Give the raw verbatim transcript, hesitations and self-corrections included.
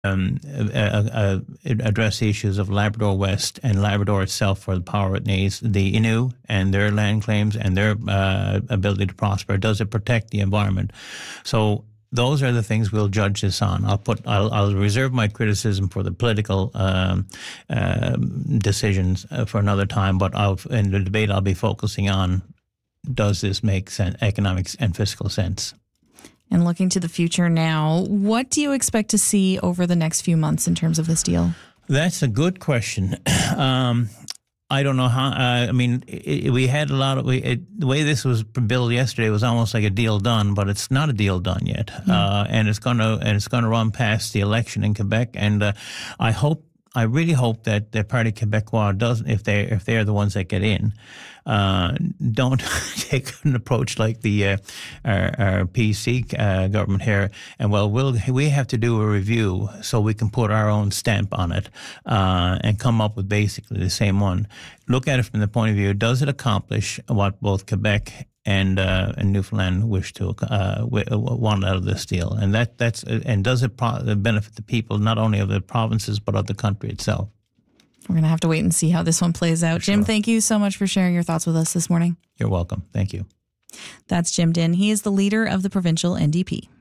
Um, uh, uh, address the issues of Labrador West and Labrador itself for the power it needs, the Innu and their land claims and their uh, ability to prosper. Does it protect the environment? So those are the things we'll judge this on. I'll put. I'll, I'll reserve my criticism for the political um, uh, decisions for another time. But I'll, in the debate, I'll be focusing on: does this make sense, economic and fiscal sense? And looking to the future now, what do you expect to see over the next few months in terms of this deal? That's a good question. Um, I don't know how. Uh, I mean, it, it, we had a lot of we, it, the way this was billed yesterday was almost like a deal done, but it's not a deal done yet, mm. uh, and it's gonna and it's gonna run past the election in Quebec. And uh, I hope, I really hope that the Parti Québécois doesn't, if they if they're the ones that get in, uh, don't take an approach like the uh, our, our P C uh, government here. And well, we'll we have to do a review so we can put our own stamp on it uh, and come up with basically the same one. Look at it from the point of view: does it accomplish what both Quebec and uh, and Newfoundland wish to uh, want out of this deal? And that that's and does it pro- benefit the people not only of the provinces but of the country itself? We're going to have to wait and see how this one plays out. Jim, thank you so much for sharing your thoughts with us this morning. You're welcome. Thank you. That's Jim Dinn. He is the leader of the provincial N D P.